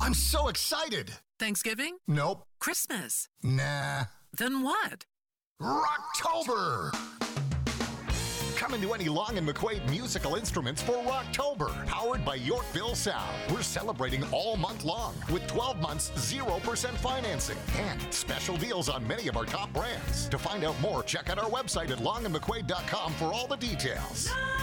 I'm so excited. Thanksgiving? Nope. Christmas? Nah. Then what? Rocktober! Come into any Long and McQuaid musical instruments for Rocktober, powered by Yorkville Sound. We're celebrating all month long with 12 months 0% financing and special deals on many of our top brands. To find out more, check out our website at longandmcquaid.com for all the details.